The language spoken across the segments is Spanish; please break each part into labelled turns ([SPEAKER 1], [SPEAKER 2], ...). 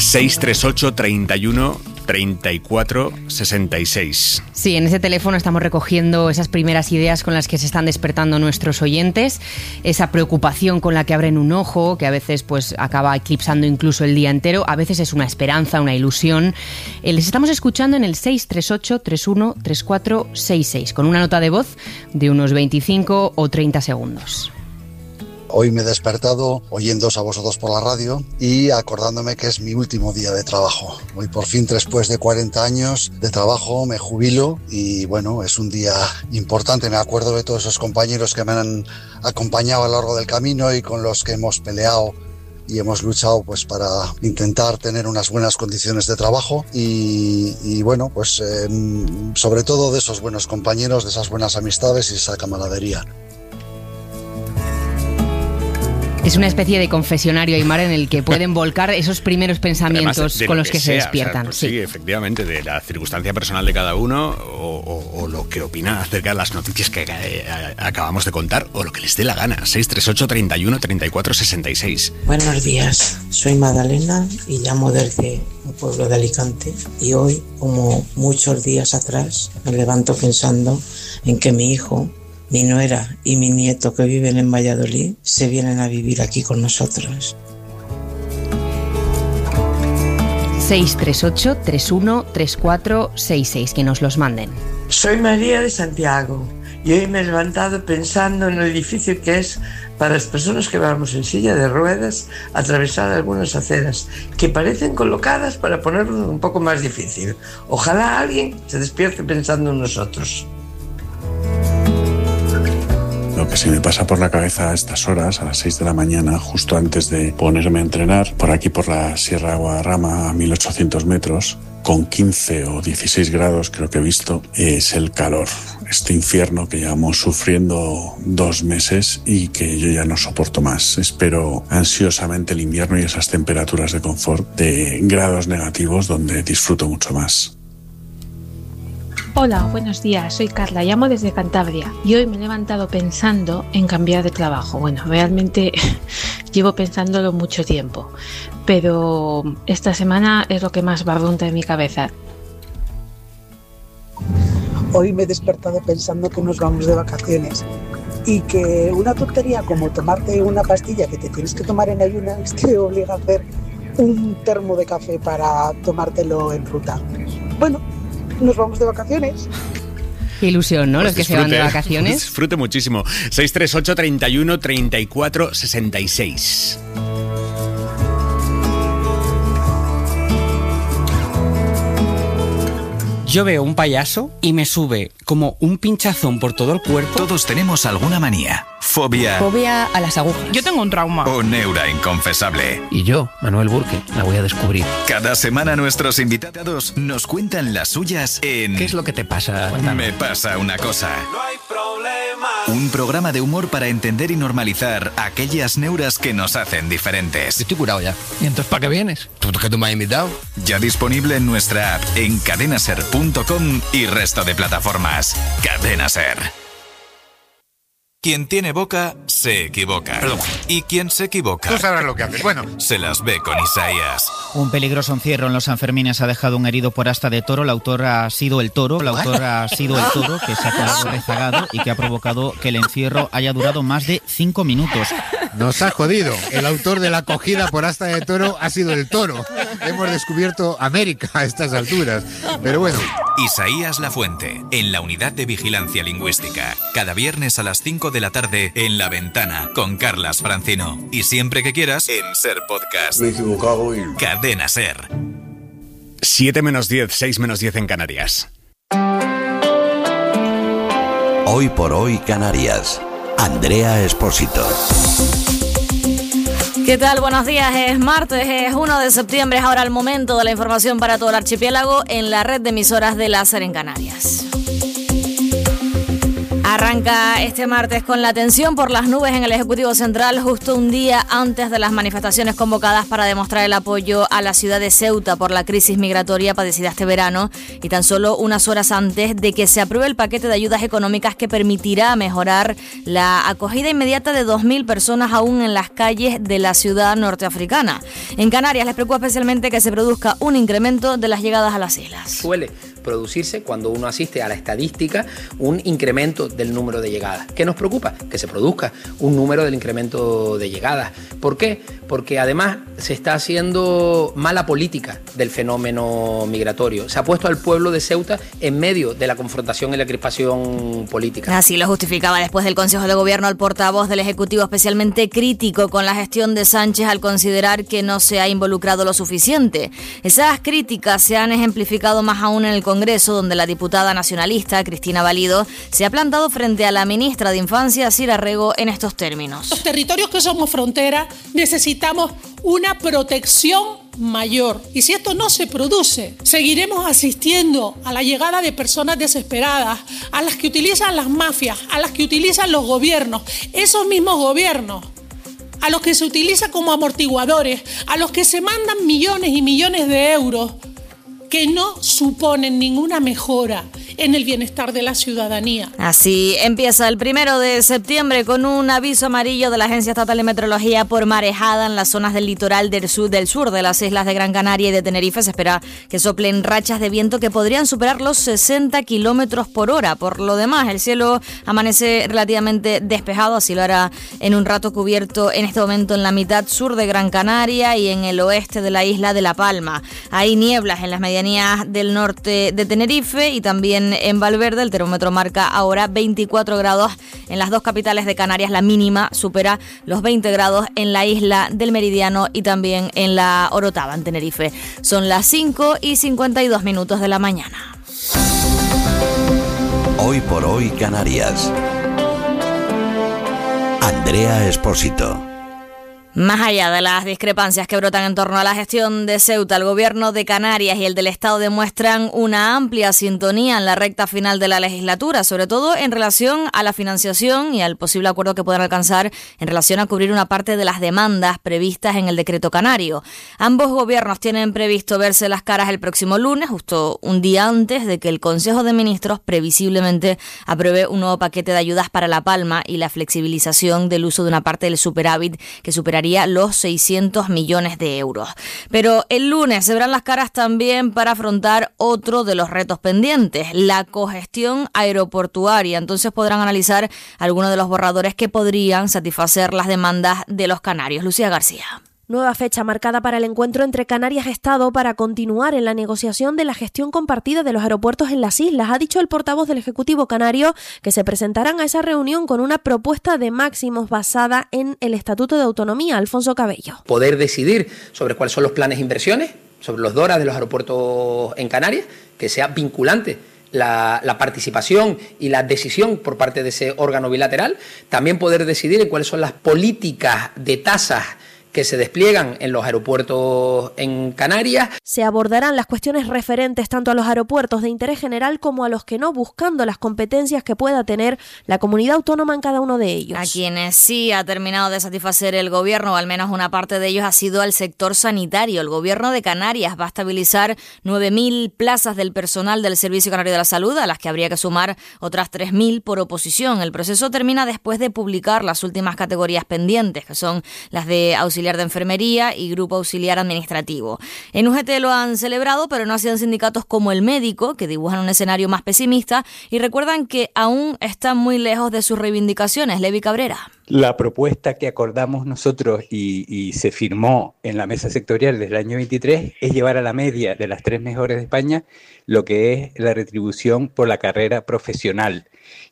[SPEAKER 1] 638 31 34 66.
[SPEAKER 2] Sí, en ese teléfono estamos recogiendo esas primeras ideas con las que se están despertando nuestros oyentes, esa preocupación con la que abren un ojo, que a veces pues acaba eclipsando incluso el día entero, a veces es una esperanza, una ilusión. Les estamos escuchando en el 638 31 34 66 con una nota de voz de unos 25 o 30 segundos.
[SPEAKER 3] Hoy me he despertado oyéndoos a vosotros por la radio y acordándome que es mi último día de trabajo. Hoy por fin, después de 40 años de trabajo, me jubilo y bueno, es un día importante. Me acuerdo de todos esos compañeros que me han acompañado a lo largo del camino y con los que hemos peleado y hemos luchado pues para intentar tener unas buenas condiciones de trabajo y bueno, pues sobre todo de esos buenos compañeros, de esas buenas amistades y esa camaradería.
[SPEAKER 2] Es una especie de confesionario, Aimar, en el que pueden volcar esos primeros pensamientos además, con los que se despiertan.
[SPEAKER 1] O sea, pues sí, efectivamente, de la circunstancia personal de cada uno o lo que opina acerca de las noticias que acabamos de contar o lo que les dé la gana. 638 31 34 66.
[SPEAKER 4] Buenos días, soy Magdalena y llamo desde un pueblo de Alicante y hoy, como muchos días atrás, me levanto pensando en que mi hijo, mi nuera y mi nieto que viven en Valladolid se vienen a vivir aquí con nosotros.
[SPEAKER 2] 638 31 34 66, que nos los manden.
[SPEAKER 5] Soy María de Santiago y hoy me he levantado pensando en lo difícil que es para las personas que vamos en silla de ruedas atravesar algunas aceras que parecen colocadas para ponerlo un poco más difícil. Ojalá alguien se despierte pensando en nosotros.
[SPEAKER 6] Lo que se me pasa por la cabeza a estas horas, a las 6 de la mañana, justo antes de ponerme a entrenar, por aquí por la Sierra de Guadarrama, a 1800 metros, con 15 o 16 grados creo que he visto, es el calor. Este infierno que llevamos sufriendo 2 meses y que yo ya no soporto más. Espero ansiosamente el invierno y esas temperaturas de confort de grados negativos donde disfruto mucho más.
[SPEAKER 7] Hola, buenos días, soy Carla, llamo desde Cantabria y hoy me he levantado pensando en cambiar de trabajo. Bueno, realmente llevo pensándolo mucho tiempo, pero esta semana es lo que más barrunta en mi cabeza.
[SPEAKER 8] Hoy me he despertado pensando que nos vamos de vacaciones y que una tontería como tomarte una pastilla que te tienes que tomar en ayunas te obliga a hacer un termo de café para tomártelo en ruta. Bueno, nos vamos de vacaciones.
[SPEAKER 2] Qué ilusión, ¿no? Pues los que se van de vacaciones.
[SPEAKER 1] Disfrute muchísimo. 638 31 34 66.
[SPEAKER 9] Yo veo un payaso y me sube como un pinchazón por todo el cuerpo.
[SPEAKER 10] Todos tenemos alguna manía. Fobia.
[SPEAKER 2] Fobia a las agujas.
[SPEAKER 11] Yo tengo un trauma.
[SPEAKER 10] O neura inconfesable.
[SPEAKER 12] Y yo, Manuel Burke, la voy a descubrir.
[SPEAKER 10] Cada semana nuestros invitados nos cuentan las suyas en...
[SPEAKER 12] ¿Qué es lo que te pasa?
[SPEAKER 10] Me pasa una cosa. No hay problema. Un programa de humor para entender y normalizar aquellas neuras que nos hacen diferentes.
[SPEAKER 12] Yo estoy curado ya. ¿Y entonces para qué vienes? ¿Tú que tú me has invitado?
[SPEAKER 10] Ya disponible en nuestra app, en cadenaser.com y resto de plataformas. Cadena Ser. Quien tiene boca, se equivoca.
[SPEAKER 13] Perdón.
[SPEAKER 10] Y quien se equivoca...
[SPEAKER 13] Tú sabrás lo que haces. Bueno.
[SPEAKER 10] Se las ve con Isaías.
[SPEAKER 14] Un peligroso encierro en los Sanfermines ha dejado un herido por asta de toro. La autora ha sido el toro. La autora ha sido el toro que se ha quedado rezagado y que ha provocado que el encierro haya durado más de 5 minutos.
[SPEAKER 13] Nos ha jodido. El autor de la acogida por asta de toro ha sido el toro. Hemos descubierto América a estas alturas. Pero bueno.
[SPEAKER 10] Isaías Lafuente, en la Unidad de Vigilancia Lingüística. Cada viernes a las 5 de la tarde en La Ventana con Carlas Francino. Y siempre que quieras en Ser Podcast.
[SPEAKER 6] Me he equivocado y...
[SPEAKER 10] Cadena Ser.
[SPEAKER 1] 7 menos 10, 6 menos 10 en Canarias.
[SPEAKER 15] Hoy por hoy Canarias. Andrea Espósito.
[SPEAKER 16] ¿Qué tal? Buenos días, es martes, es 1 de septiembre, es ahora el momento de la información para todo el archipiélago en la red de emisoras de la Ser en Canarias. Arranca este martes con la tensión por las nubes en el Ejecutivo Central, justo un día antes de las manifestaciones convocadas para demostrar el apoyo a la ciudad de Ceuta por la crisis migratoria padecida este verano y tan solo unas horas antes de que se apruebe el paquete de ayudas económicas que permitirá mejorar la acogida inmediata de 2.000 personas aún en las calles de la ciudad norteafricana. En Canarias les preocupa especialmente que se produzca un incremento de las llegadas a las islas.
[SPEAKER 12] Suele producirse, cuando uno asiste a la estadística, un incremento del número de llegadas. ¿Qué nos preocupa? Que se produzca un número del incremento de llegadas. ¿Por qué? Porque además se está haciendo mala política del fenómeno migratorio. Se ha puesto al pueblo de Ceuta en medio de la confrontación y la crispación política.
[SPEAKER 16] Así lo justificaba después del Consejo de Gobierno el portavoz del Ejecutivo, especialmente crítico con la gestión de Sánchez al considerar que no se ha involucrado lo suficiente. Esas críticas se han ejemplificado más aún en el Congreso, donde la diputada nacionalista Cristina Valido se ha plantado frente a la ministra de Infancia, Sira Rego, en estos términos.
[SPEAKER 11] Los territorios que somos frontera necesitamos una protección mayor. Y si esto no se produce, seguiremos asistiendo a la llegada de personas desesperadas, a las que utilizan las mafias, a las que utilizan los gobiernos, esos mismos gobiernos, a los que se utilizan como amortiguadores, a los que se mandan millones y millones de euros que no suponen ninguna mejora en el bienestar de la ciudadanía.
[SPEAKER 16] Así empieza el 1 de septiembre con un aviso amarillo de la Agencia Estatal de Meteorología por marejada en las zonas del litoral del sur de las islas de Gran Canaria y de Tenerife. Se espera que soplen rachas de viento que podrían superar los 60 kilómetros por hora. Por lo demás, el cielo amanece relativamente despejado, así lo hará en un rato, cubierto en este momento en la mitad sur de Gran Canaria y en el oeste de la isla de La Palma. Hay nieblas en las medianías del norte de Tenerife y también en Valverde. El termómetro marca ahora 24 grados en las dos capitales de Canarias. La mínima supera los 20 grados en la isla del Meridiano y también en la Orotava, en Tenerife. Son las 5:52 de la mañana.
[SPEAKER 15] Hoy por hoy Canarias. Andrea Espósito.
[SPEAKER 16] Más allá de las discrepancias que brotan en torno a la gestión de Ceuta, el gobierno de Canarias y el del Estado demuestran una amplia sintonía en la recta final de la legislatura, sobre todo en relación a la financiación y al posible acuerdo que puedan alcanzar en relación a cubrir una parte de las demandas previstas en el decreto canario. Ambos gobiernos tienen previsto verse las caras el próximo lunes, justo un día antes de que el Consejo de Ministros previsiblemente apruebe un nuevo paquete de ayudas para La Palma y la flexibilización del uso de una parte del superávit que superaría los 600 millones de euros. Pero el lunes se verán las caras también para afrontar otro de los retos pendientes, la cogestión aeroportuaria. Entonces podrán analizar algunos de los borradores que podrían satisfacer las demandas de los canarios. Lucía García.
[SPEAKER 17] Nueva fecha marcada para el encuentro entre Canarias y Estado para continuar en la negociación de la gestión compartida de los aeropuertos en las islas. Ha dicho el portavoz del Ejecutivo canario que se presentarán a esa reunión con una propuesta de máximos basada en el Estatuto de Autonomía. Alfonso Cabello.
[SPEAKER 12] Poder decidir sobre cuáles son los planes de inversiones, sobre los DORA de los aeropuertos en Canarias, que sea vinculante la participación y la decisión por parte de ese órgano bilateral. También poder decidir en cuáles son las políticas de tasas que se despliegan en los aeropuertos en Canarias.
[SPEAKER 17] Se abordarán las cuestiones referentes tanto a los aeropuertos de interés general como a los que no, buscando las competencias que pueda tener la comunidad autónoma en cada uno de ellos.
[SPEAKER 16] A quienes sí ha terminado de satisfacer el gobierno, o al menos una parte de ellos, ha sido al sector sanitario. El gobierno de Canarias va a estabilizar 9.000 plazas del personal del Servicio Canario de la Salud, a las que habría que sumar otras 3.000 por oposición. El proceso termina después de publicar las últimas categorías pendientes, que son las de auxiliar de enfermería y grupo auxiliar administrativo. En UGT lo han celebrado, pero no hacían sindicatos como el médico, que dibujan un escenario más pesimista y recuerdan que aún están muy lejos de sus reivindicaciones. Levi Cabrera.
[SPEAKER 18] La propuesta que acordamos nosotros y se firmó en la mesa sectorial desde el año 23 es llevar a la media de las 3 mejores de España lo que es la retribución por la carrera profesional,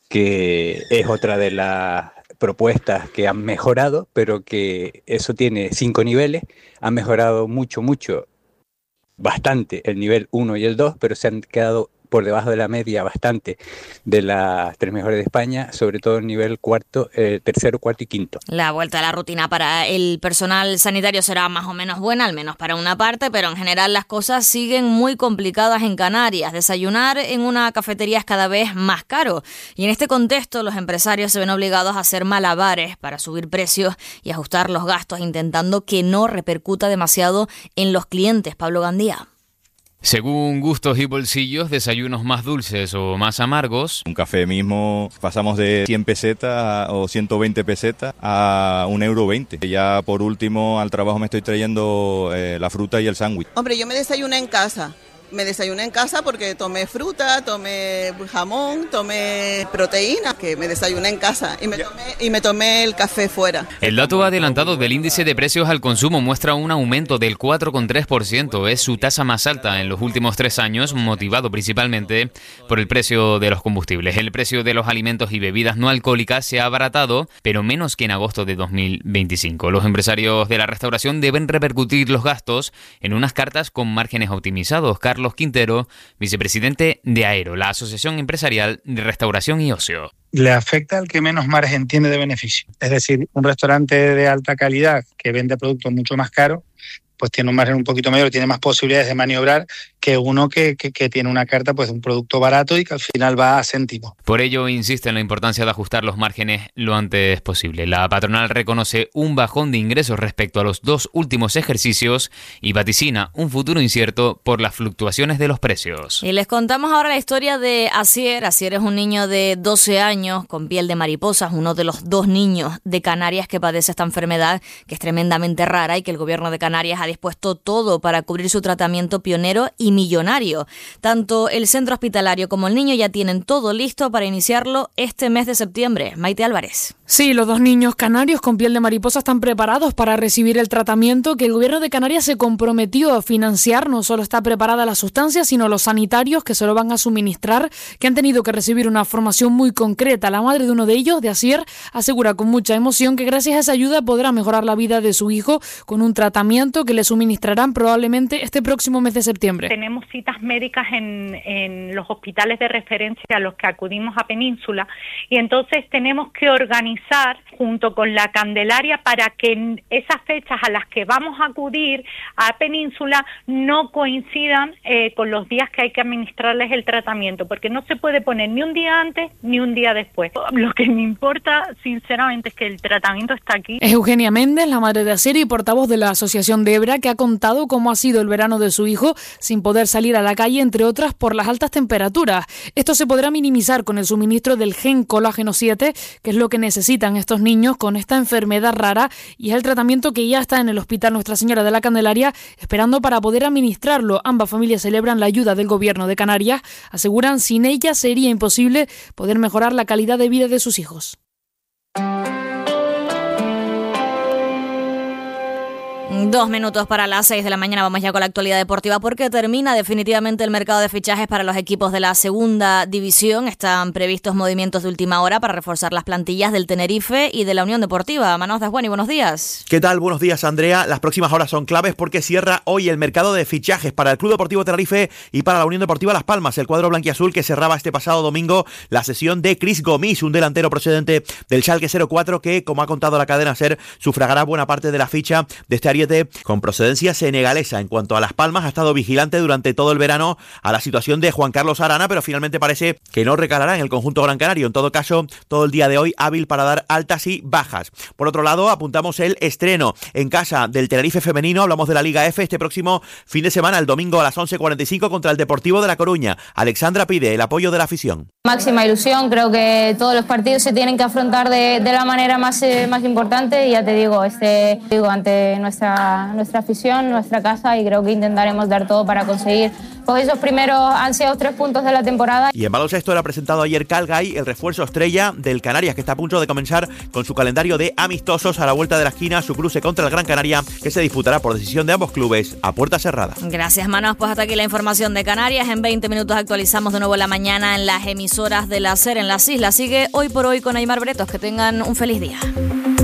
[SPEAKER 18] que es otra de las propuestas que han mejorado, pero que eso tiene 5 niveles, han mejorado mucho, bastante el nivel 1 y el 2, pero se han quedado por debajo de la media bastante de las 3 mejores de España, sobre todo en nivel tercero, cuarto y quinto.
[SPEAKER 16] La vuelta a la rutina para el personal sanitario será más o menos buena, al menos para una parte, pero en general las cosas siguen muy complicadas en Canarias. Desayunar en una cafetería es cada vez más caro y en este contexto los empresarios se ven obligados a hacer malabares para subir precios y ajustar los gastos, intentando que no repercuta demasiado en los clientes. Pablo Gandía.
[SPEAKER 19] Según gustos y bolsillos, desayunos más dulces o más amargos.
[SPEAKER 20] Un café mismo pasamos de 100 pesetas o 120 pesetas a 1,20 €. Ya por último al trabajo me estoy trayendo la fruta y el sándwich.
[SPEAKER 21] Hombre, yo me desayuné en casa. Me desayuné en casa porque tomé fruta, tomé jamón, tomé proteína, que me desayuné en casa y me tomé el café fuera.
[SPEAKER 19] El dato adelantado del índice de precios al consumo muestra un aumento del 4,3%. Es su tasa más alta en los últimos 3 años, motivado principalmente por el precio de los combustibles. El precio de los alimentos y bebidas no alcohólicas se ha abaratado, pero menos que en agosto de 2025. Los empresarios de la restauración deben repercutir los gastos en unas cartas con márgenes optimizados. Carlos Quintero, vicepresidente de AERO, la Asociación Empresarial de Restauración y Ocio.
[SPEAKER 22] Le afecta al que menos margen tiene de beneficio. Es decir, un restaurante de alta calidad que vende productos mucho más caros, pues tiene un margen un poquito mayor, tiene más posibilidades de maniobrar que uno que tiene una carta pues de un producto barato y que al final va a céntimos.
[SPEAKER 19] Por ello insiste en la importancia de ajustar los márgenes lo antes posible. La patronal reconoce un bajón de ingresos respecto a los 2 últimos ejercicios y vaticina un futuro incierto por las fluctuaciones de los precios.
[SPEAKER 16] Y les contamos ahora la historia de Asier. Asier es un niño de 12 años con piel de mariposas, uno de los 2 niños de Canarias que padece esta enfermedad, que es tremendamente rara y que el gobierno de Canarias ha dispuesto todo para cubrir su tratamiento pionero y millonario. Tanto el centro hospitalario como el niño ya tienen todo listo para iniciarlo este mes de septiembre. Maite Álvarez.
[SPEAKER 23] Sí, los 2 niños canarios con piel de mariposa están preparados para recibir el tratamiento que el gobierno de Canarias se comprometió a financiar. No solo está preparada la sustancia, sino los sanitarios que se lo van a suministrar, que han tenido que recibir una formación muy concreta. La madre de uno de ellos, de Asier, asegura con mucha emoción que gracias a esa ayuda podrá mejorar la vida de su hijo con un tratamiento que le suministrarán probablemente este próximo mes de septiembre.
[SPEAKER 24] Tenemos citas médicas en los hospitales de referencia a los que acudimos a Península y entonces tenemos que organizar junto con la Candelaria para que esas fechas a las que vamos a acudir a Península no coincidan con los días que hay que administrarles el tratamiento, porque no se puede poner ni un día antes ni un día después. Lo que me importa sinceramente es que el tratamiento está aquí.
[SPEAKER 23] Es Eugenia Méndez, la madre de Asier y portavoz de la Asociación de Ebra, que ha contado cómo ha sido el verano de su hijo sin poder salir a la calle, entre otras por las altas temperaturas. Esto se podrá minimizar con el suministro del gen colágeno 7, que es lo que necesitan estos niños con esta enfermedad rara, y es el tratamiento que ya está en el Hospital Nuestra Señora de la Candelaria esperando para poder administrarlo. Ambas familias celebran la ayuda del gobierno de Canarias, aseguran sin ella sería imposible poder mejorar la calidad de vida de sus hijos.
[SPEAKER 16] 2 minutos para las 6 de la mañana. Vamos ya con la actualidad deportiva porque termina definitivamente el mercado de fichajes para los equipos de la segunda división. Están previstos movimientos de última hora para reforzar las plantillas del Tenerife y de la Unión Deportiva. Manaos Dasguani, buenos días.
[SPEAKER 25] ¿Qué tal? Buenos días, Andrea. Las próximas horas son claves porque cierra hoy el mercado de fichajes para el Club Deportivo Tenerife y para la Unión Deportiva Las Palmas. El cuadro blanquiazul que cerraba este pasado domingo la sesión de Chris Gomis, un delantero procedente del Schalke 04 que, como ha contado la cadena SER, sufragará buena parte de la ficha de este ariete con procedencia senegalesa. En cuanto a Las Palmas, ha estado vigilante durante todo el verano a la situación de Juan Carlos Arana, pero finalmente parece que no recalará en el conjunto gran canario. En todo caso, todo el día de hoy hábil para dar altas y bajas. Por otro lado, apuntamos el estreno en casa del Tenerife femenino. Hablamos de la Liga F este próximo fin de semana, el domingo a las 11:45 contra el Deportivo de La Coruña. Alexandra pide el apoyo de la afición.
[SPEAKER 26] Máxima ilusión, creo que todos los partidos se tienen que afrontar de la manera más importante y ya te digo, ante nuestra afición, nuestra casa, y creo que intentaremos dar todo para conseguir esos primeros ansiados 3 puntos de la temporada.
[SPEAKER 25] Y en baloncesto era presentado ayer Calgay, el refuerzo estrella del Canarias, que está a punto de comenzar con su calendario de amistosos a la vuelta de la esquina, su cruce contra el Gran Canaria, que se disputará por decisión de ambos clubes a puerta cerrada.
[SPEAKER 16] Gracias, Manos. Pues hasta aquí la información de Canarias. En 20 minutos actualizamos de nuevo la mañana en las emisoras de la SER en las islas. Sigue Hoy por Hoy con Aymar Bretos. Que tengan un feliz día.